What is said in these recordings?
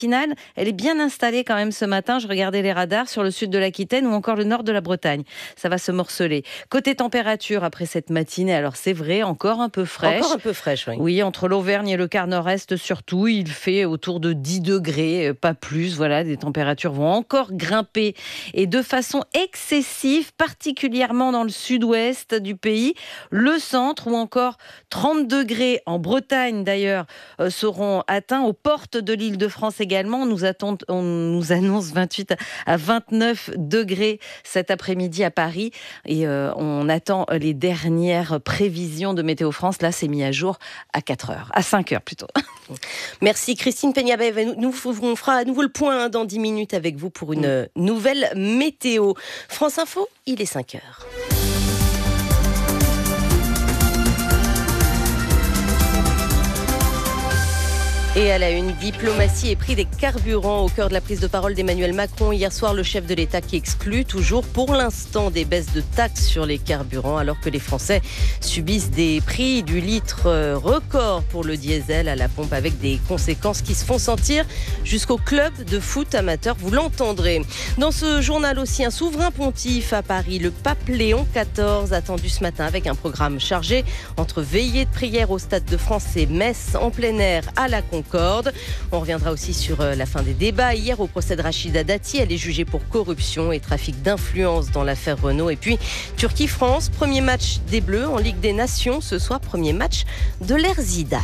matinale, elle est bien installée quand même ce matin. Je regardais les radars sur le sud de l'Aquitaine ou encore le nord de la Bretagne. Ça va se morceler. Côté température, après cette matinée, alors c'est vrai, encore un peu fraîche. Encore un peu fraîche, oui. Oui, entre l'Auvergne et le quart nord-est surtout, il fait autour de 10 degrés, pas plus. Voilà, les températures vont encore grimper et de façon excessive, particulièrement dans le sud-ouest du pays, le centre ou encore 30 degrés en Bretagne d'ailleurs seront atteints aux portes de l'Île-de-France également. On nous annonce 28 à 29 degrés cet après-midi à Paris et on attend les dernières prévisions de Météo France. Là, c'est mis à jour à 4 heures, à 5 heures plutôt. Merci Christine Peñabel. On fera à nouveau le point dans 10 minutes avec vous pour une nouvelle météo. France Info, il est 5 heures. Et à la une, diplomatie et prix des carburants au cœur de la prise de parole d'Emmanuel Macron. Hier soir, le chef de l'État qui exclut toujours pour l'instant des baisses de taxes sur les carburants alors que les Français subissent des prix du litre record pour le diesel à la pompe avec des conséquences qui se font sentir jusqu'au club de foot amateur. Vous l'entendrez. Dans ce journal aussi, un souverain pontife à Paris, le pape Léon XIV, attendu ce matin avec un programme chargé entre veillées de prière au Stade de France et messe en plein air à la Concorde. On reviendra aussi sur la fin des débats. Hier, au procès de Rachida Dati, elle est jugée pour corruption et trafic d'influence dans l'affaire Renault. Et puis, Turquie-France, premier match des Bleus en Ligue des Nations. Ce soir, premier match de l'ère Zidane.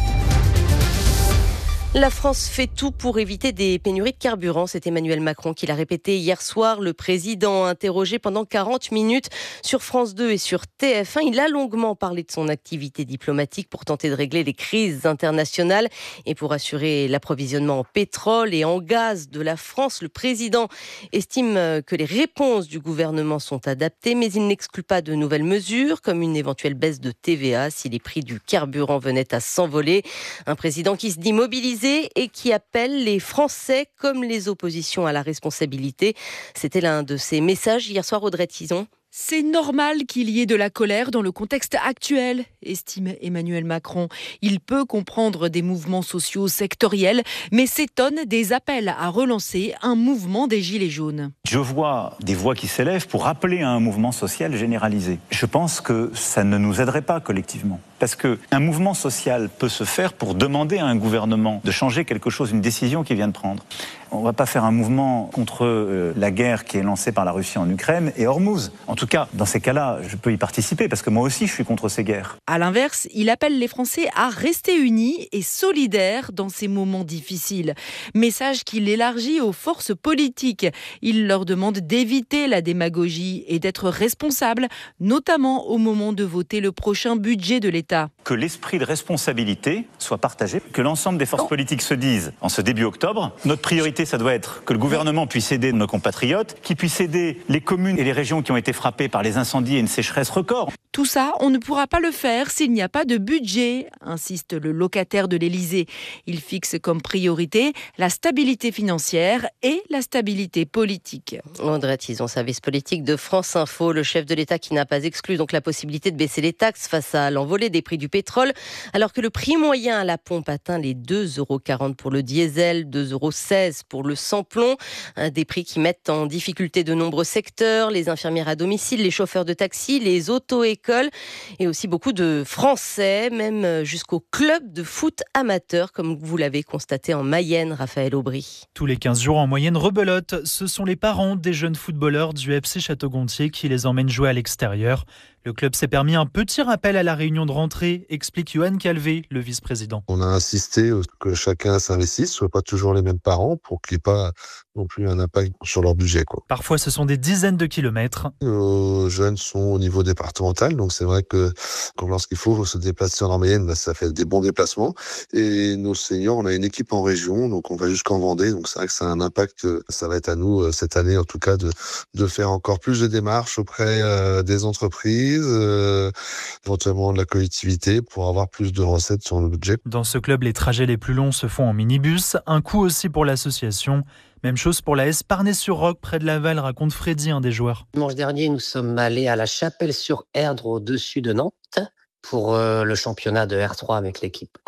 La France fait tout pour éviter des pénuries de carburant. C'est Emmanuel Macron qui l'a répété hier soir. Le président, interrogé pendant 40 minutes sur France 2 et sur TF1, il a longuement parlé de son activité diplomatique pour tenter de régler les crises internationales et pour assurer l'approvisionnement en pétrole et en gaz de la France. Le président estime que les réponses du gouvernement sont adaptées, mais il n'exclut pas de nouvelles mesures, comme une éventuelle baisse de TVA si les prix du carburant venaient à s'envoler. Un président qui se dit mobilisé et qui appelle les Français comme les oppositions à la responsabilité. C'était l'un de ses messages hier soir, Audrey Tison. C'est normal qu'il y ait de la colère dans le contexte actuel, estime Emmanuel Macron. Il peut comprendre des mouvements sociaux sectoriels, mais s'étonne des appels à relancer un mouvement des Gilets jaunes. Je vois des voix qui s'élèvent pour appeler à un mouvement social généralisé. Je pense que ça ne nous aiderait pas collectivement. Parce qu'un mouvement social peut se faire pour demander à un gouvernement de changer quelque chose, une décision qu'il vient de prendre. On ne va pas faire un mouvement contre la guerre qui est lancée par la Russie en Ukraine et Hormuz. En tout cas, dans ces cas-là, je peux y participer parce que moi aussi, je suis contre ces guerres. À l'inverse, il appelle les Français à rester unis et solidaires dans ces moments difficiles. Message qu'il élargit aux forces politiques. Il leur demande d'éviter la démagogie et d'être responsables, notamment au moment de voter le prochain budget de l'État. Que l'esprit de responsabilité soit partagé, que l'ensemble des forces politiques se disent, en ce début octobre, notre priorité, ça doit être que le gouvernement puisse aider nos compatriotes, qu'il puisse aider les communes et les régions qui ont été frappées par les incendies et une sécheresse record. Tout ça, on ne pourra pas le faire s'il n'y a pas de budget, insiste le locataire de l'Élysée. Il fixe comme priorité la stabilité financière et la stabilité politique. Audrey Tison, service politique de France Info, le chef de l'État qui n'a pas exclu donc la possibilité de baisser les taxes face à l'envolée des prix du pétrole, alors que le prix moyen à la pompe atteint les 2,40 € pour le diesel, 2,16 € pour le sans-plomb, des prix qui mettent en difficulté de nombreux secteurs, les infirmières à domicile, les chauffeurs de taxi, les auto-écoles et aussi beaucoup de Français, même jusqu'au club de foot amateur, comme vous l'avez constaté en Mayenne, Raphaël Aubry. Tous les 15 jours en moyenne rebelote, ce sont les parents des jeunes footballeurs du FC Château-Gontier qui les emmènent jouer à l'extérieur. Le club s'est permis un petit rappel à la réunion de rentrée, explique Johan Calvé, le vice-président. On a insisté que chacun s'investisse, ce ne soient pas toujours les mêmes parents pour qu'il n'y ait pas non plus un impact sur leur budget. Parfois, ce sont des dizaines de kilomètres. Nos jeunes sont au niveau départemental, donc c'est vrai que lorsqu'il faut se déplacer en Mayenne, ça fait des bons déplacements. Et nos seniors, on a une équipe en région, donc on va jusqu'en Vendée, donc c'est vrai que ça a un impact. Ça va être à nous, cette année en tout cas, de faire encore plus de démarches auprès des entreprises, éventuellement de la collectivité pour avoir plus de recettes sur le budget. Dans ce club, les trajets les plus longs se font en minibus. Un coût aussi pour l'association. Même chose pour la S Parnay-sur-Roc, près de Laval, raconte Freddy, un des joueurs. Dimanche dernier, nous sommes allés à la Chapelle-sur-Erdre, au-dessus de Nantes, pour le championnat de R3 avec l'équipe A.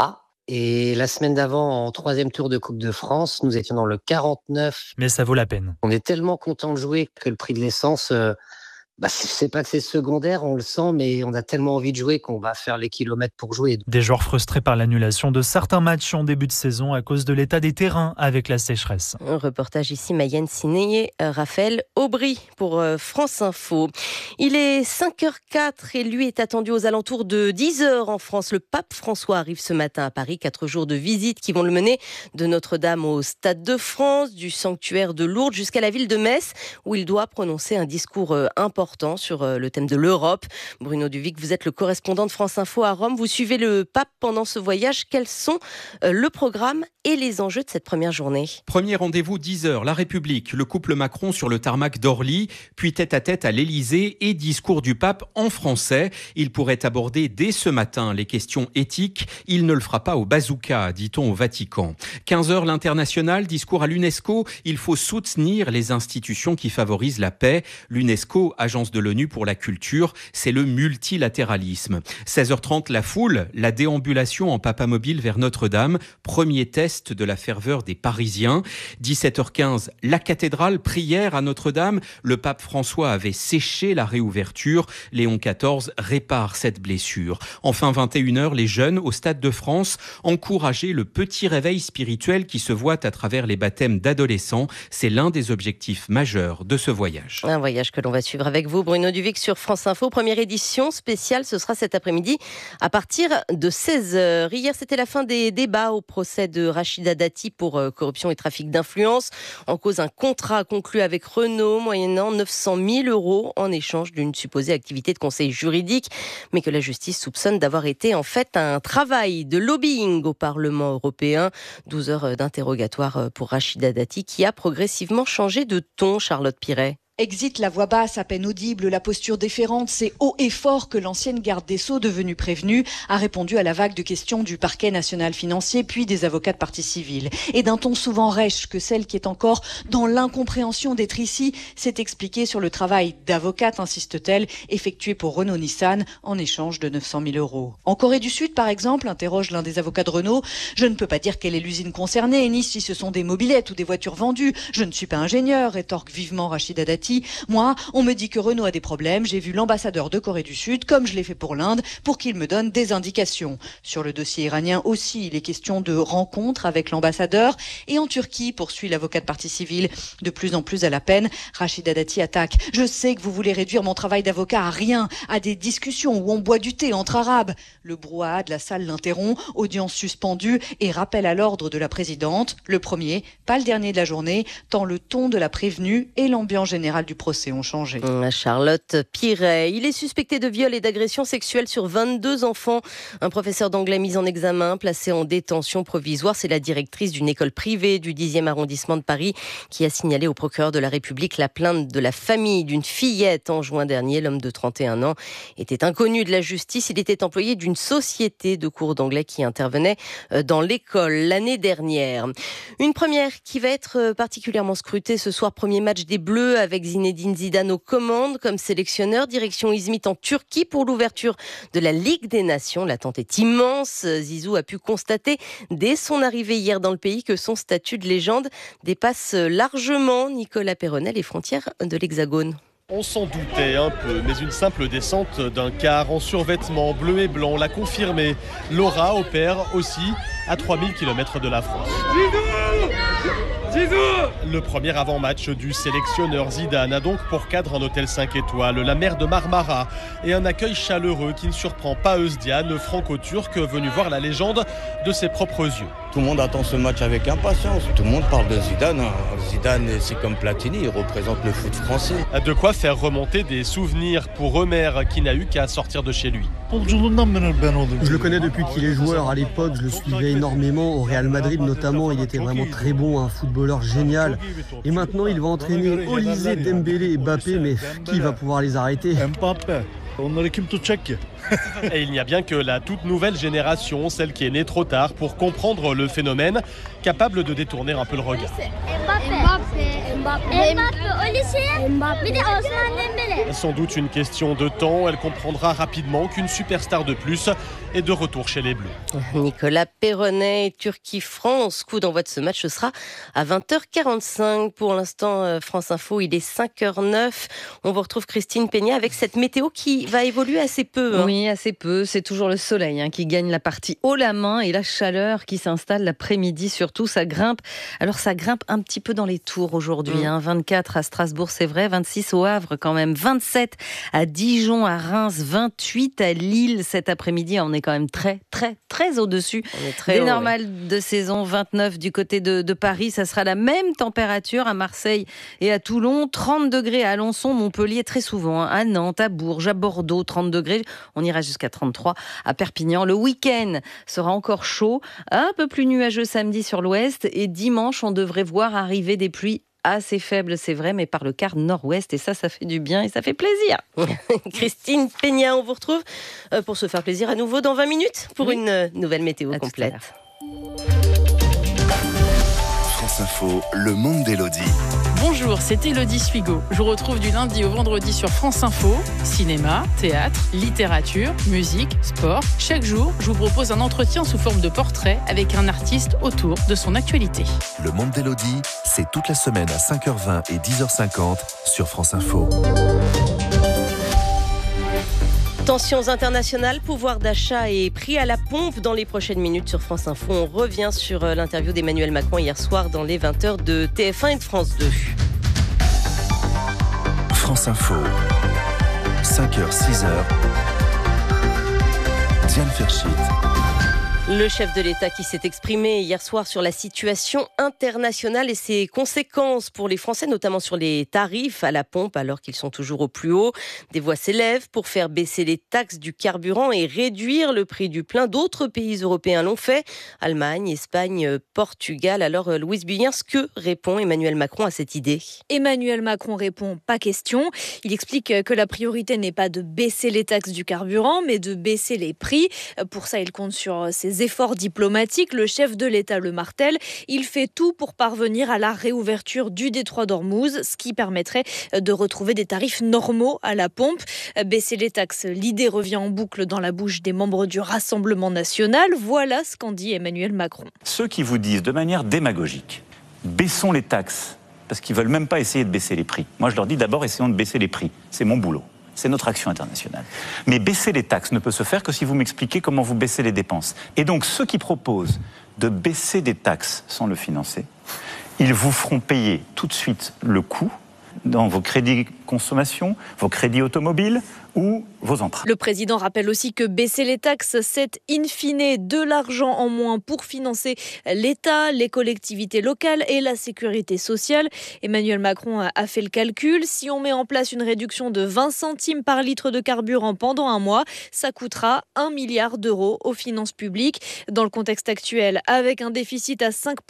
Et la semaine d'avant, en 3e tour de Coupe de France, nous étions dans le 49. Mais ça vaut la peine. On est tellement content de jouer que le prix de l'essence, c'est pas que c'est secondaire, on le sent, mais on a tellement envie de jouer qu'on va faire les kilomètres pour jouer. Des joueurs frustrés par l'annulation de certains matchs en début de saison à cause de l'état des terrains avec la sécheresse. Un reportage ici, Mayenne Signé, Raphaël Aubry pour France Info. Il est 5h04 et lui est attendu aux alentours de 10h en France. Le pape François arrive ce matin à Paris. 4 jours de visite qui vont le mener de Notre-Dame au Stade de France, du sanctuaire de Lourdes jusqu'à la ville de Metz, où il doit prononcer un discours important sur le thème de l'Europe. Bruno Duvic, vous êtes le correspondant de France Info à Rome. Vous suivez le pape pendant ce voyage. Quels sont le programme et les enjeux de cette première journée? Premier rendez-vous 10h, La République, le couple Macron sur le tarmac d'Orly, puis tête-à-tête à l'Élysée et discours du pape en français. Il pourrait aborder dès ce matin les questions éthiques. Il ne le fera pas au bazooka, dit-on au Vatican. 15h, l'international, discours à l'UNESCO. Il faut soutenir les institutions qui favorisent la paix. L'UNESCO, agence de l'ONU pour la culture, c'est le multilatéralisme. 16h30, la foule, la déambulation en papamobile vers Notre-Dame, premier test de la ferveur des Parisiens. 17h15, la cathédrale, prière à Notre-Dame. Le pape François avait séché la réouverture. Léon XIV répare cette blessure. Enfin, 21h, les jeunes au Stade de France, encourager le petit réveil spirituel qui se voit à travers les baptêmes d'adolescents. C'est l'un des objectifs majeurs de ce voyage. Un voyage que l'on va suivre avec vous, Bruno Duvic, sur France Info. Première édition spéciale, ce sera cet après-midi à partir de 16h. Hier, c'était la fin des débats au procès de Rachida Dati pour corruption et trafic d'influence. En cause, un contrat conclu avec Renault, moyennant 900 000 € en échange d'une supposée activité de conseil juridique, mais que la justice soupçonne d'avoir été en fait un travail de lobbying au Parlement européen. 12 heures d'interrogatoire pour Rachida Dati qui a progressivement changé de ton, Charlotte Piret. Exit la voix basse, à peine audible, la posture déférente, c'est haut et fort que l'ancienne garde des Sceaux, devenue prévenue, a répondu à la vague de questions du parquet national financier, puis des avocats de partie civile. Et d'un ton souvent rêche que celle qui est encore dans l'incompréhension d'être ici, s'est expliquée sur le travail d'avocate, insiste-t-elle, effectué pour Renault-Nissan en échange de 900 000 €. En Corée du Sud, par exemple, interroge l'un des avocats de Renault, je ne peux pas dire quelle est l'usine concernée, ni si ce sont des mobylettes ou des voitures vendues. Je ne suis pas ingénieur, rétorque vivement Rachida Dati. Moi, on me dit que Renault a des problèmes. J'ai vu l'ambassadeur de Corée du Sud, comme je l'ai fait pour l'Inde, pour qu'il me donne des indications. Sur le dossier iranien aussi, il est question de rencontres avec l'ambassadeur. Et en Turquie, poursuit l'avocat de partie civile, de plus en plus à la peine, Rachida Dati attaque. Je sais que vous voulez réduire mon travail d'avocat à rien, à des discussions où on boit du thé entre arabes. Le brouhaha de la salle l'interrompt, audience suspendue et rappel à l'ordre de la présidente. Le premier, pas le dernier de la journée, tant le ton de la prévenue et l'ambiance générale du procès ont changé. Charlotte Piret. Il est suspecté de viol et d'agression sexuelle sur 22 enfants. Un professeur d'anglais mis en examen, placé en détention provisoire. C'est la directrice d'une école privée du 10e arrondissement de Paris qui a signalé au procureur de la République la plainte de la famille d'une fillette en juin dernier. L'homme de 31 ans était inconnu de la justice. Il était employé d'une société de cours d'anglais qui intervenait dans l'école l'année dernière. Une première qui va être particulièrement scrutée ce soir. Premier match des Bleus avec Zinedine Zidane aux commandes comme sélectionneur. Direction Izmit en Turquie pour l'ouverture de la Ligue des Nations. L'attente est immense. Zizou a pu constater dès son arrivée hier dans le pays que son statut de légende dépasse largement, Nicolas Peyronnet, les frontières de l'Hexagone. On s'en doutait un peu, mais une simple descente d'un car en survêtement bleu et blanc l'a confirmé. Laura opère aussi à 3000 km de la France. Le premier avant-match du sélectionneur Zidane a donc pour cadre un hôtel 5 étoiles, la mer de Marmara et un accueil chaleureux qui ne surprend pas Özcan, franco-turc venu voir la légende de ses propres yeux. Tout le monde attend ce match avec impatience. Tout le monde parle de Zidane. Zidane, c'est comme Platini, il représente le foot français. De quoi faire remonter des souvenirs pour Omer qui n'a eu qu'à sortir de chez lui. Je le connais depuis qu'il est joueur. À l'époque, je le suivais énormément. Au Real Madrid notamment, il était vraiment très bon, un footballeur génial. Et maintenant, il va entraîner Olysée, Dembélé et Mbappé, mais qui va pouvoir les arrêter ? Et il n'y a bien que la toute nouvelle génération, celle qui est née trop tard pour comprendre le phénomène. capable de détourner un peu le regard. Sans doute une question de temps, elle comprendra rapidement qu'une superstar de plus est de retour chez les Bleus. Nicolas Perronnet, Turquie-France, coup d'envoi de ce match, ce sera à 20h45. Pour l'instant, France Info, il est 5h09. On vous retrouve Christine Peña avec cette météo qui va évoluer assez peu. Oui, assez peu. C'est toujours le soleil qui gagne la partie haut la main et la chaleur qui s'installe l'après-midi. Surtout, ça grimpe. Alors, ça grimpe un petit peu dans les tours aujourd'hui. 24 à Strasbourg, c'est vrai. 26 au Havre quand même. 27 à Dijon, à Reims. 28 à Lille cet après-midi. On est quand même très au-dessus des normales de saison. 29 du côté de Paris. Ça sera la même température à Marseille et à Toulon. 30 degrés à Alençon, Montpellier, très souvent. À Nantes, à Bourges, à Bordeaux, 30 degrés. On ira jusqu'à 33 à Perpignan. Le week-end sera encore chaud. Un peu plus nuageux samedi sur l'ouest. Et dimanche, on devrait voir arriver des pluies assez faibles, c'est vrai, mais par le quart nord-ouest. Et ça fait du bien et ça fait plaisir. Christine Peña, on vous retrouve pour se faire plaisir à nouveau dans 20 minutes pour une nouvelle météo complète. France Info, le monde d'Élodie. Bonjour, c'est Élodie Suigo. Je vous retrouve du lundi au vendredi sur France Info. Cinéma, théâtre, littérature, musique, sport. Chaque jour, je vous propose un entretien sous forme de portrait avec un artiste autour de son actualité. Le monde d'Élodie, c'est toute la semaine à 5h20 et 10h50 sur France Info. Tensions internationales, pouvoir d'achat et prix à la pompe dans les prochaines minutes sur France Info. On revient sur l'interview d'Emmanuel Macron hier soir dans les 20h de TF1 et de France 2. France Info, 5h, 6h, Diane Ferchit. Le chef de l'État qui s'est exprimé hier soir sur la situation internationale et ses conséquences pour les Français, notamment sur les tarifs à la pompe alors qu'ils sont toujours au plus haut. Des voix s'élèvent pour faire baisser les taxes du carburant et réduire le prix du plein. D'autres pays européens l'ont fait, Allemagne, Espagne, Portugal. Alors Louise Bullien, que répond Emmanuel Macron à cette idée ? Emmanuel Macron répond pas question. Il explique que la priorité n'est pas de baisser les taxes du carburant, mais de baisser les prix. Pour ça, il compte sur ses efforts diplomatiques. Le chef de l'État le martèle. Il fait tout pour parvenir à la réouverture du détroit d'Ormuz, ce qui permettrait de retrouver des tarifs normaux à la pompe. Baisser les taxes, l'idée revient en boucle dans la bouche des membres du Rassemblement national. Voilà ce qu'en dit Emmanuel Macron. Ceux qui vous disent de manière démagogique, baissons les taxes, parce qu'ils ne veulent même pas essayer de baisser les prix. Moi, je leur dis d'abord, essayons de baisser les prix. C'est mon boulot. C'est notre action internationale. Mais baisser les taxes ne peut se faire que si vous m'expliquez comment vous baissez les dépenses. Et donc, ceux qui proposent de baisser des taxes sans le financer, ils vous feront payer tout de suite le coût dans vos crédits consommation, vos crédits automobiles ou vos emprunts. Le président rappelle aussi que baisser les taxes, c'est in fine de l'argent en moins pour financer l'État, les collectivités locales et la sécurité sociale. Emmanuel Macron a fait le calcul. Si on met en place une réduction de 20 centimes par litre de carburant pendant un mois, ça coûtera 1 milliard d'euros aux finances publiques. Dans le contexte actuel, avec un déficit à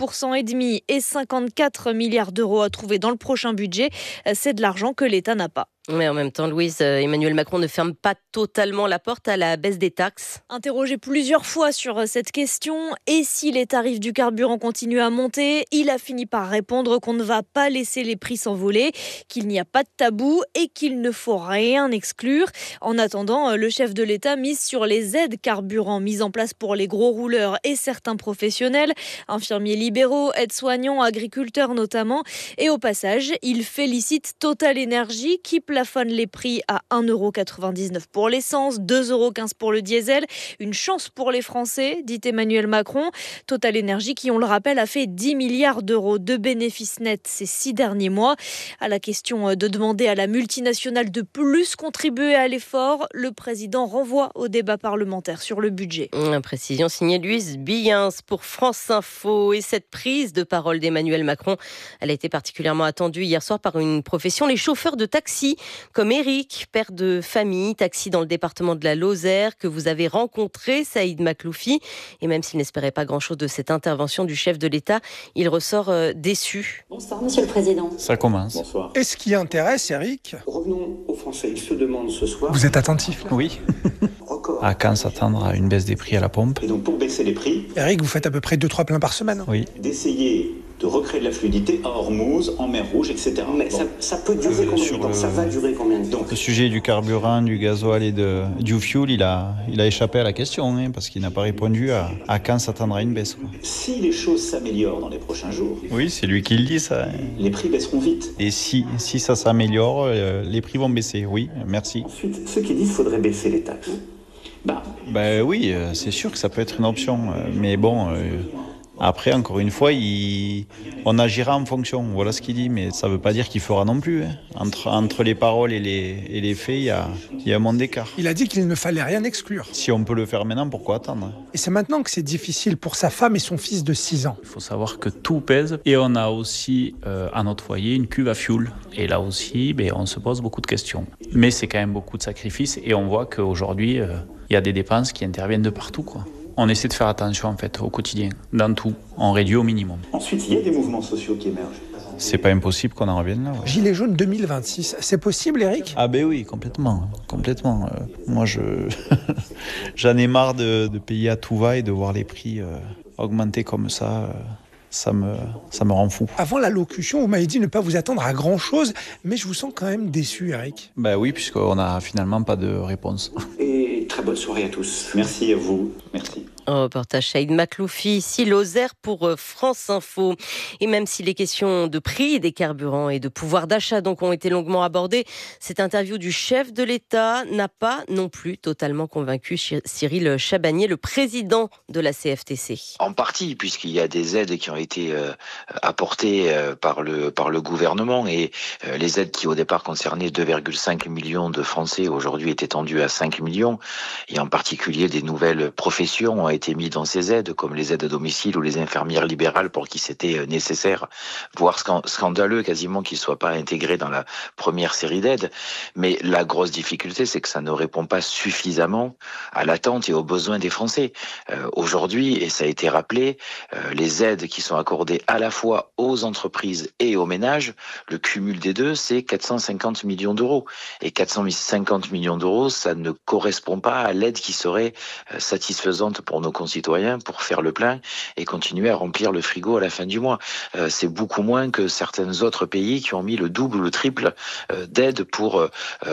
5,5% et 54 milliards d'euros à trouver dans le prochain budget, c'est de l'argent que l'État n'a pas. Mais en même temps, Louise, Emmanuel Macron ne ferme pas totalement la porte à la baisse des taxes. Interrogé plusieurs fois sur cette question, et si les tarifs du carburant continuent à monter, il a fini par répondre qu'on ne va pas laisser les prix s'envoler, qu'il n'y a pas de tabou et qu'il ne faut rien exclure. En attendant, le chef de l'État mise sur les aides carburant mises en place pour les gros rouleurs et certains professionnels, infirmiers libéraux, aides-soignants, agriculteurs notamment. Et au passage, il félicite Total Énergie qui plafonne les prix à 1,99€ pour l'essence, 2,15€ pour le diesel. Une chance pour les Français, dit Emmanuel Macron. Total Énergie qui, on le rappelle, a fait 10 milliards d'euros de bénéfices nets ces 6 derniers mois. À la question de demander à la multinationale de plus contribuer à l'effort, le président renvoie au débat parlementaire sur le budget. Précision signée Louise Bullien pour France Info. Et cette prise de parole d'Emmanuel Macron, elle a été particulièrement attendue hier soir par une profession, les chauffeurs de taxi, comme Eric, père de famille, taxi dans le département de la Lozère, que vous avez rencontré, Saïd Makloufi. Et même s'il n'espérait pas grand-chose de cette intervention du chef de l'État, il ressort déçu. Bonsoir, Monsieur le Président. Ça commence. Bonsoir. Et ce qui intéresse, Eric ? Revenons aux Français. Ils se demandent ce soir... Vous êtes attentif, là ? Oui. À quand s'attendre à une baisse des prix à la pompe? Et donc pour baisser les prix, Eric, vous faites à peu près 2-3 pleins par semaine. Oui. D'essayer de recréer de la fluidité à Hormuz, en mer Rouge, etc. Mais ça peut durer combien de temps? Ça va durer combien de temps? Le sujet du carburant, du gasoil et du fuel, il a échappé à la question, parce qu'il n'a pas répondu à quand s'attendre à une baisse. Si les choses s'améliorent dans les prochains jours, Oui, c'est lui qui le dit, ça. les prix baisseront vite. Et si ça s'améliore, les prix vont baisser. Oui, merci. Ensuite, ceux qui disent qu'il faudrait baisser les taxes. Oui, c'est sûr que ça peut être une option. Mais bon, après, encore une fois, on agira en fonction. Voilà ce qu'il dit, mais ça ne veut pas dire qu'il fera non plus. Entre les paroles et les faits, il y a un monde d'écart. Il a dit qu'il ne fallait rien exclure. Si on peut le faire maintenant, pourquoi attendre? Et c'est maintenant que c'est difficile pour sa femme et son fils de 6 ans. Il faut savoir que tout pèse et on a aussi à notre foyer une cuve à fuel. Et là aussi, on se pose beaucoup de questions. Mais c'est quand même beaucoup de sacrifices et on voit qu'aujourd'hui, il y a des dépenses qui interviennent de partout, quoi. On essaie de faire attention en fait au quotidien, dans tout, on réduit au minimum. Ensuite, il y a des mouvements sociaux qui émergent. C'est pas impossible qu'on en revienne là. Ouais. Gilets jaunes 2026, c'est possible, Eric? Ah oui, complètement. Moi, j'en ai marre de payer à tout va et de voir les prix augmenter comme ça. Ça me rend fou. Avant l'allocution, vous m'avez dit ne pas vous attendre à grand-chose, mais je vous sens quand même déçu, Eric. Oui, puisqu'on n'a finalement pas de réponse. Et très bonne soirée à tous. Merci à vous. Merci. Un reportage Saïd Makloufi, ici Lozère pour France Info. Et même si les questions de prix des carburants et de pouvoir d'achat donc ont été longuement abordées, cette interview du chef de l'État n'a pas non plus totalement convaincu Cyril Chabagnier, le président de la CFTC. En partie, puisqu'il y a des aides qui ont été apportées par le gouvernement et les aides qui au départ concernaient 2,5 millions de Français aujourd'hui est étendues à 5 millions et en particulier des nouvelles professions ont été mises dans ces aides comme les aides à domicile ou les infirmières libérales pour qui c'était nécessaire, voire scandaleux quasiment qu'ils ne soient pas intégrés dans la première série d'aides. Mais la grosse difficulté, c'est que ça ne répond pas suffisamment à l'attente et aux besoins des Français. Aujourd'hui, et ça a été rappelé, les aides qui sont accordées à la fois aux entreprises et aux ménages, le cumul des deux, c'est 450 millions d'euros. Et 450 millions d'euros, ça ne correspond pas à l'aide qui serait satisfaisante pour nos concitoyens pour faire le plein et continuer à remplir le frigo à la fin du mois. C'est beaucoup moins que certains autres pays qui ont mis le double ou le triple d'aide pour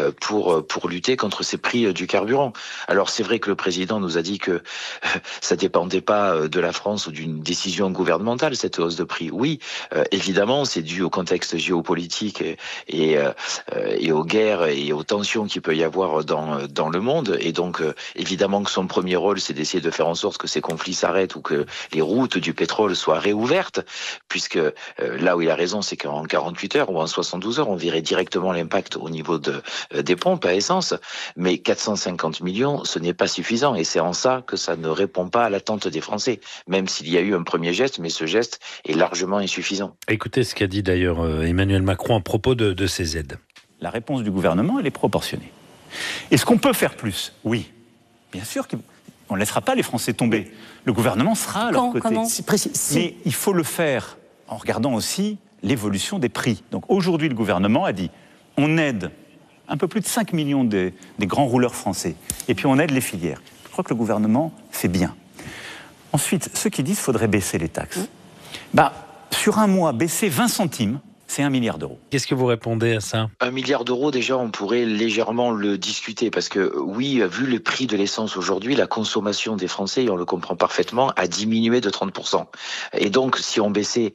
lutter contre ces prix du carburant. Alors c'est vrai que le président nous a dit que ça dépendait pas de la France ou d'une décision gouvernementale, cette hausse de prix. Oui, évidemment, c'est dû au contexte géopolitique et aux guerres et aux tensions qu'il peut y avoir dans le monde. Et donc, évidemment que son premier rôle, c'est d'essayer de faire en sorte que ces conflits s'arrêtent ou que les routes du pétrole soient réouvertes, puisque là où il a raison, c'est qu'en 48 heures ou en 72 heures, on verrait directement l'impact au niveau des pompes à essence. Mais 450 millions, ce n'est pas suffisant. Et c'est en ça que ça ne répond pas à l'attente des Français, même s'il y a eu un premier geste, mais ce geste est largement insuffisant. Écoutez ce qu'a dit d'ailleurs Emmanuel Macron à propos de ces aides. La réponse du gouvernement, elle est proportionnée. Est-ce qu'on peut faire plus? Oui. Bien sûr qu'on ne laissera pas les Français tomber. Le gouvernement sera à leur côté. Mais il faut le faire en regardant aussi l'évolution des prix. Donc aujourd'hui, le gouvernement a dit on aide un peu plus de 5 millions des grands rouleurs français. Et puis on aide les filières. Je crois que le gouvernement fait bien. Ensuite, ceux qui disent qu'il faudrait baisser les taxes. Sur un mois, baisser 20 centimes, c'est 1 milliard d'euros. Qu'est-ce que vous répondez à ça? 1 milliard d'euros, déjà, on pourrait légèrement le discuter parce que, oui, vu le prix de l'essence aujourd'hui, la consommation des Français, et on le comprend parfaitement, a diminué de 30%. Et donc, si on baissait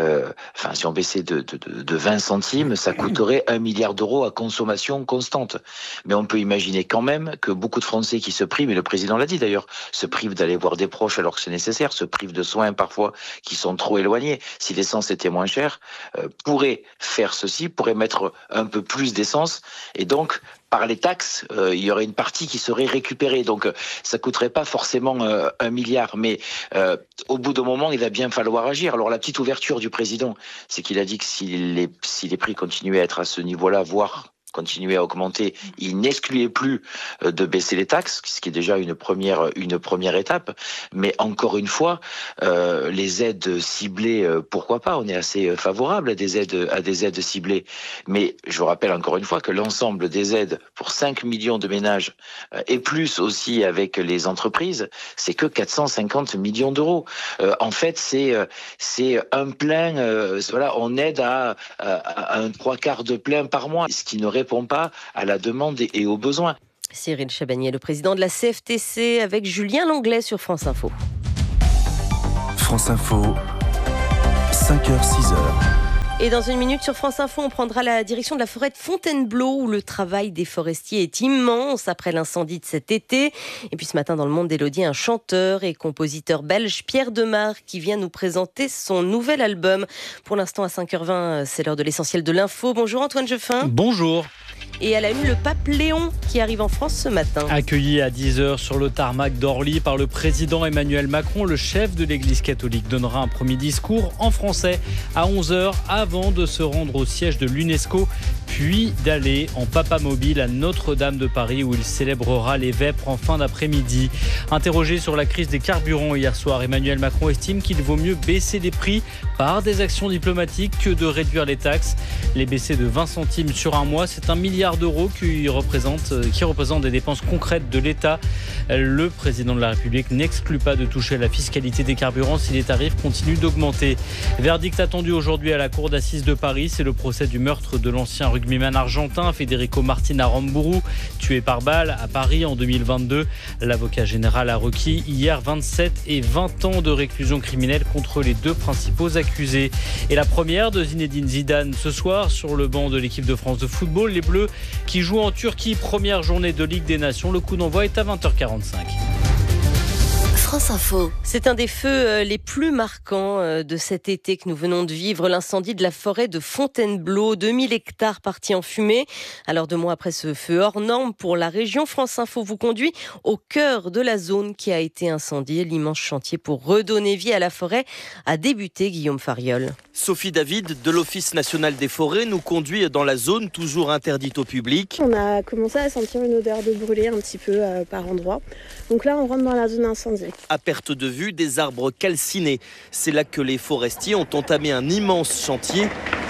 de 20 centimes, ça coûterait 1 milliard d'euros à consommation constante. Mais on peut imaginer quand même que beaucoup de Français qui se privent, et le président l'a dit d'ailleurs, se privent d'aller voir des proches alors que c'est nécessaire, se privent de soins parfois qui sont trop éloignés. Si l'essence était moins chère, pourraient faire ceci, pourraient mettre un peu plus d'essence et donc par les taxes, il y aurait une partie qui serait récupérée. Donc ça coûterait pas forcément 1 milliard, mais au bout d'un moment, il va bien falloir agir. Alors la petite ouverture du président, c'est qu'il a dit que si les prix continuaient à être à ce niveau-là, voire continuer à augmenter. Il n'excluait plus de baisser les taxes, ce qui est déjà une première étape. Mais encore une fois, les aides ciblées, pourquoi pas? On est assez favorable à des aides ciblées. Mais je vous rappelle encore une fois que l'ensemble des aides pour 5 millions de ménages et plus aussi avec les entreprises, c'est que 450 millions d'euros. En fait, c'est un plein. On aide à un 3/4 de plein par mois, ce qui ne répond pas à la demande et aux besoins. Cyril Chabagnier, le président de la CFTC, avec Julien Langlais sur France Info. France Info, 5h, 6h. Et dans une minute sur France Info, on prendra la direction de la forêt de Fontainebleau où le travail des forestiers est immense après l'incendie de cet été. Et puis ce matin dans Le Monde d'Élodie, un chanteur et compositeur belge, Pierre Demar, qui vient nous présenter son nouvel album. Pour l'instant à 5h20, c'est l'heure de l'essentiel de l'info. Bonjour Antoine Jeffin. Bonjour. Et à la une, le pape Léon qui arrive en France ce matin. Accueilli à 10h sur le tarmac d'Orly par le président Emmanuel Macron, le chef de l'Église catholique donnera un premier discours en français à 11h avant de se rendre au siège de l'UNESCO, puis d'aller en papamobile à Notre-Dame de Paris où il célébrera les vêpres en fin d'après-midi. Interrogé sur la crise des carburants hier soir, Emmanuel Macron estime qu'il vaut mieux baisser les prix par des actions diplomatiques que de réduire les taxes. Les baisser de 20 centimes sur un mois, c'est 1 milliard d'euros qui représente des dépenses concrètes de l'État. Le président de la République n'exclut pas de toucher à la fiscalité des carburants si les tarifs continuent d'augmenter. Verdict attendu aujourd'hui à la cour d'assises de Paris, c'est le procès du meurtre de l'ancien rugbyman argentin Federico Martin Aramburu, tué par balle à Paris en 2022. L'avocat général a requis hier 27 et 20 ans de réclusion criminelle contre les deux principaux accusés. Et la première de Zinedine Zidane ce soir sur le banc de l'équipe de France de football. Les Bleus qui jouent en Turquie, première journée de Ligue des Nations. Le coup d'envoi est à 20h45. France Info. C'est un des feux les plus marquants de cet été que nous venons de vivre, l'incendie de la forêt de Fontainebleau, 2000 hectares partis en fumée. Alors 2 mois après ce feu hors norme pour la région, France Info vous conduit au cœur de la zone qui a été incendiée. L'immense chantier pour redonner vie à la forêt a débuté, Guillaume Fariol. Sophie David de l'Office national des forêts nous conduit dans la zone toujours interdite au public. On a commencé à sentir une odeur de brûlé un petit peu par endroit. Donc là, on rentre dans la zone incendiée. À perte de vue, des arbres calcinés. C'est là que les forestiers ont entamé un immense chantier.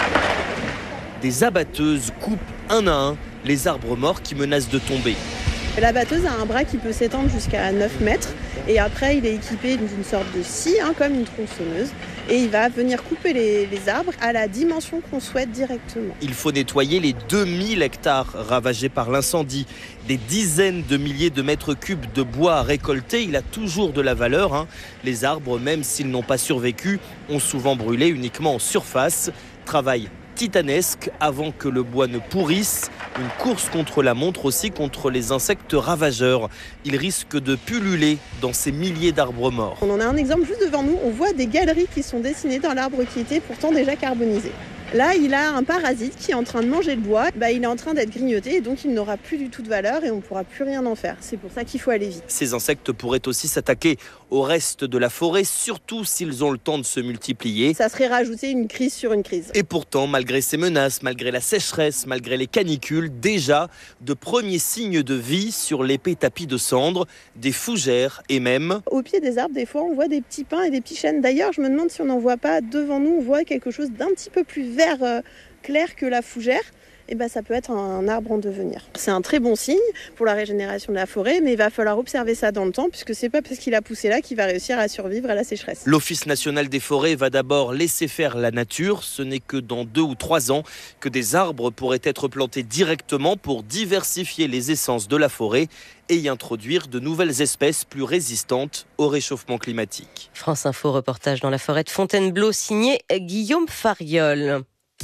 Des abatteuses coupent un à un les arbres morts qui menacent de tomber. La batteuse a un bras qui peut s'étendre jusqu'à 9 mètres et après il est équipé d'une sorte de scie, comme une tronçonneuse, et il va venir couper les arbres à la dimension qu'on souhaite directement. Il faut nettoyer les 2000 hectares ravagés par l'incendie. Des dizaines de milliers de mètres cubes de bois à récolter, il a toujours de la valeur. Les arbres, même s'ils n'ont pas survécu, ont souvent brûlé uniquement en surface. Travail titanesque avant que le bois ne pourrisse. Une course contre la montre aussi contre les insectes ravageurs. Ils risquent de pulluler dans ces milliers d'arbres morts. On en a un exemple juste devant nous. On voit des galeries qui sont dessinées dans l'arbre qui était pourtant déjà carbonisé. Là, il a un parasite qui est en train de manger le bois. Il est en train d'être grignoté et donc il n'aura plus du tout de valeur et on ne pourra plus rien en faire. C'est pour ça qu'il faut aller vite. Ces insectes pourraient aussi s'attaquer au reste de la forêt, surtout s'ils ont le temps de se multiplier. Ça serait rajouter une crise sur une crise. Et pourtant, malgré ces menaces, malgré la sécheresse, malgré les canicules, déjà de premiers signes de vie sur l'épais tapis de cendres, des fougères et même... Au pied des arbres, des fois, on voit des petits pins et des petits chênes. D'ailleurs, je me demande si on n'en voit pas devant nous, on voit quelque chose d'un petit peu plus vert clair que la fougère. Ça peut être un arbre en devenir. C'est un très bon signe pour la régénération de la forêt, mais il va falloir observer ça dans le temps, puisque c'est pas parce qu'il a poussé là qu'il va réussir à survivre à la sécheresse. L'Office national des forêts va d'abord laisser faire la nature. Ce n'est que dans 2 ou 3 ans que des arbres pourraient être plantés directement pour diversifier les essences de la forêt et y introduire de nouvelles espèces plus résistantes au réchauffement climatique. France Info, reportage dans la forêt de Fontainebleau, signé Guillaume Fariol.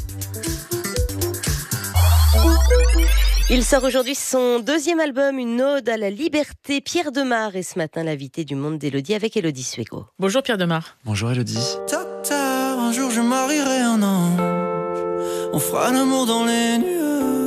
Il sort aujourd'hui son 2e album, une ode à la liberté. Pierre Demar est ce matin l'invité du Monde d'Élodie avec Élodie Suego. Bonjour Pierre Demar. Bonjour Élodie. Un jour je marierai un ange. On fera l'amour dans les nuages.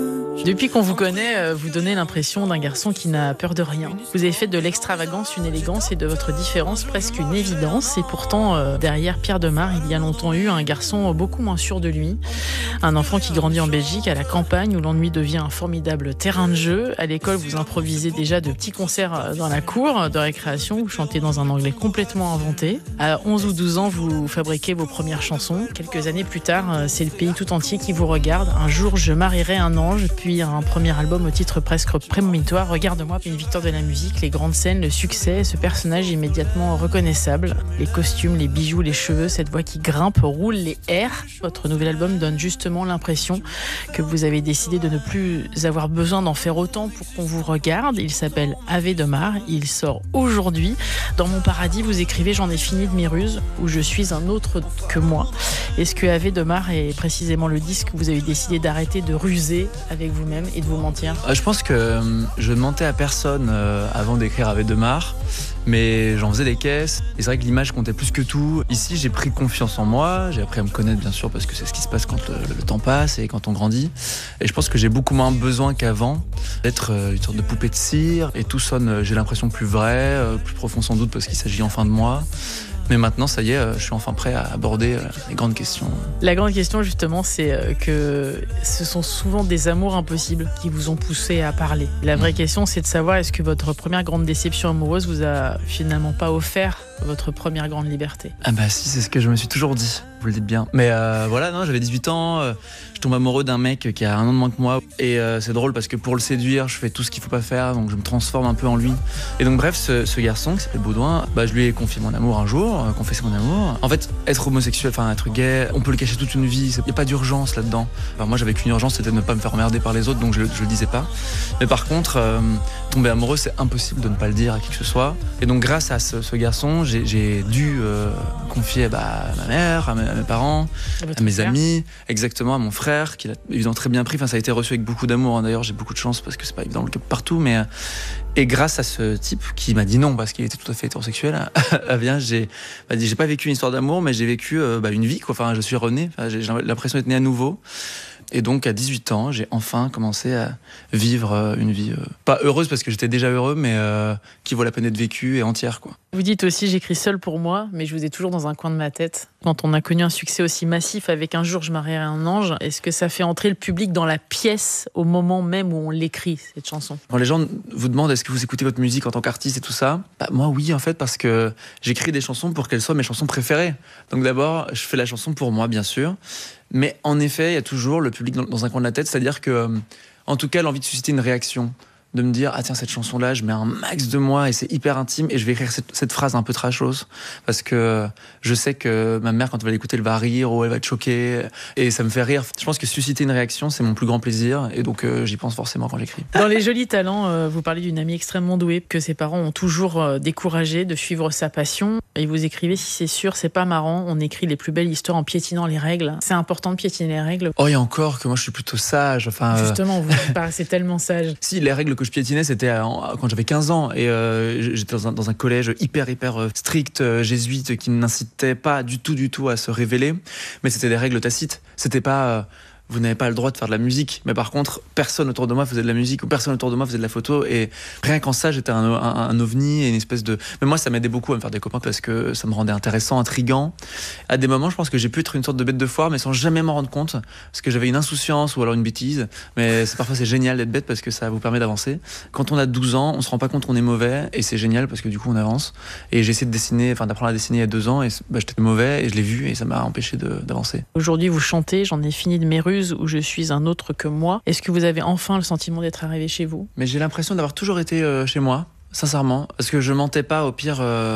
Depuis qu'on vous connaît, vous donnez l'impression d'un garçon qui n'a peur de rien. Vous avez fait de l'extravagance une élégance et de votre différence presque une évidence. Et pourtant, derrière Pierre Demar, il y a longtemps eu un garçon beaucoup moins sûr de lui. Un enfant qui grandit en Belgique, à la campagne, où l'ennui devient un formidable terrain de jeu. À l'école, vous improvisez déjà de petits concerts dans la cour de récréation. Vous chantez dans un anglais complètement inventé. À 11 ou 12 ans, vous fabriquez vos premières chansons. Quelques années plus tard, c'est le pays tout entier qui vous regarde. Un jour, je marierai un ange, puis un premier album au titre presque prémonitoire. Regarde-moi, une victoire de la musique, les grandes scènes, le succès, ce personnage immédiatement reconnaissable. Les costumes, les bijoux, les cheveux, cette voix qui grimpe, roule les airs. Votre nouvel album donne justement l'impression que vous avez décidé de ne plus avoir besoin d'en faire autant pour qu'on vous regarde. Il s'appelle Ave Demar, il sort aujourd'hui. Dans mon paradis, vous écrivez « J'en ai fini de mes ruses » où je suis un autre que moi. Est-ce que Ave Demar est précisément le disque où vous avez décidé d'arrêter de ruser avec vous-même et de vous mentir? Je pense que je ne mentais à personne avant d'écrire Ave Demar, mais j'en faisais des caisses. Et c'est vrai que l'image comptait plus que tout. Ici, j'ai pris confiance en moi, j'ai appris à me connaître bien sûr parce que c'est ce qui se passe quand le temps passe et quand on grandit. Et je pense que j'ai beaucoup moins besoin qu'avant d'être une sorte de poupée de cire. Et tout sonne, j'ai l'impression, plus vrai, plus profond sans doute parce qu'il s'agit enfin de moi. Mais maintenant, ça y est, je suis enfin prêt à aborder les grandes questions. La grande question, justement, c'est que ce sont souvent des amours impossibles qui vous ont poussé à parler. La vraie question, c'est de savoir est-ce que votre première grande déception amoureuse vous a finalement pas offert votre première grande liberté? Ah bah si, c'est ce que je me suis toujours dit, vous le dites bien. Mais voilà, non, j'avais 18 ans, je tombe amoureux d'un mec qui a 1 an de moins que moi. Et c'est drôle parce que pour le séduire, je fais tout ce qu'il faut pas faire, donc je me transforme un peu en lui. Et donc bref, ce garçon qui s'appelle Baudouin, je lui ai confié mon amour un jour, confessé mon amour. En fait, être homosexuel, enfin être gay, on peut le cacher toute une vie, il n'y a pas d'urgence là-dedans. Enfin, moi j'avais qu'une urgence, c'était de ne pas me faire emmerder par les autres, donc je le disais pas. Mais par contre, tomber amoureux, c'est impossible de ne pas le dire à qui que ce soit. Et donc grâce à ce garçon, j'ai dû confier à ma mère, à mes parents, à mes amis, exactement, à mon frère, qui l'a évidemment très bien pris. Enfin, ça a été reçu avec beaucoup d'amour, hein. D'ailleurs, j'ai beaucoup de chance parce que c'est pas évident le cas partout, mais et grâce à ce type qui m'a dit non parce qu'il était tout à fait hétérosexuel, j'ai pas vécu une histoire d'amour, mais j'ai vécu une vie, quoi. Enfin, je suis rené. Enfin, j'ai l'impression d'être né à nouveau. Et donc, à 18 ans, j'ai enfin commencé à vivre une vie, pas heureuse parce que j'étais déjà heureux, mais qui vaut la peine d'être vécue et entière, quoi. Vous dites aussi, j'écris seul pour moi, mais je vous ai toujours dans un coin de ma tête. Quand on a connu un succès aussi massif avec Un jour je marierai un ange, est-ce que ça fait entrer le public dans la pièce au moment même où on l'écrit, cette chanson? Quand les gens vous demandent est-ce que vous écoutez votre musique en tant qu'artiste et tout ça, moi oui en fait, parce que j'écris des chansons pour qu'elles soient mes chansons préférées. Donc d'abord, je fais la chanson pour moi, bien sûr. Mais en effet, il y a toujours le public dans un coin de la tête, c'est-à-dire que, en tout cas, l'envie de susciter une réaction, de me dire ah tiens, cette chanson-là, je mets un max de moi et c'est hyper intime et je vais écrire cette phrase un peu trashos parce que je sais que ma mère, quand elle va l'écouter, elle va rire ou elle va être choquée et ça me fait rire. Je pense que susciter une réaction, c'est mon plus grand plaisir et donc j'y pense forcément quand j'écris. Dans Les Jolis Talents, vous parlez d'une amie extrêmement douée que ses parents ont toujours découragée de suivre sa passion et vous écrivez si c'est sûr, c'est pas marrant, on écrit les plus belles histoires en piétinant les règles. C'est important de piétiner les règles. Oh, et encore que moi je suis plutôt sage. Enfin, justement, vous paraissez tellement sage. Si, les règles que je piétinais, c'était quand j'avais 15 ans et j'étais dans un collège hyper strict, jésuite, qui n'incitait pas du tout à se révéler, mais c'était des règles tacites. C'était pas vous n'avez pas le droit de faire de la musique, mais par contre personne autour de moi faisait de la musique ou personne autour de moi faisait de la photo et rien qu'en ça j'étais un ovni et une espèce de... Mais moi ça m'aidait beaucoup à me faire des copains parce que ça me rendait intéressant, intriguant. À des moments je pense que j'ai pu être une sorte de bête de foire mais sans jamais m'en rendre compte parce que j'avais une insouciance ou alors une bêtise, mais parfois c'est génial d'être bête parce que ça vous permet d'avancer. Quand on a 12 ans on se rend pas compte qu'on est mauvais et c'est génial parce que du coup on avance. Et j'ai essayé d'apprendre à dessiner il y a 2 ans et j'étais mauvais et je l'ai vu et ça m'a empêché d'avancer. Aujourd'hui vous chantez J'en ai fini de mes ruses où je suis un autre que moi. Est-ce que vous avez enfin le sentiment d'être arrivé chez vous? Mais j'ai l'impression d'avoir toujours été chez moi, sincèrement, parce que je mentais pas, au pire,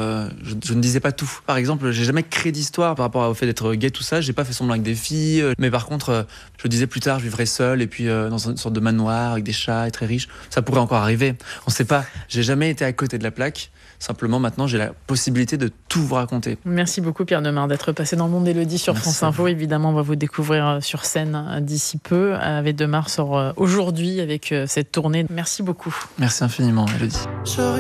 je ne disais pas tout. Par exemple, j'ai jamais créé d'histoire par rapport au fait d'être gay, tout ça, j'ai pas fait semblant avec des filles, mais par contre, je disais plus tard, je vivrai seul, et puis dans une sorte de manoir, avec des chats, et très riche, ça pourrait encore arriver, on sait pas, j'ai jamais été à côté de la plaque. Simplement, maintenant, j'ai la possibilité de tout vous raconter. Merci beaucoup, Pierre Demar, d'être passé dans le monde d'Élodie sur France Info. Évidemment, on va vous découvrir sur scène d'ici peu. Ave Demar sort aujourd'hui avec cette tournée. Merci beaucoup. Merci infiniment, Élodie.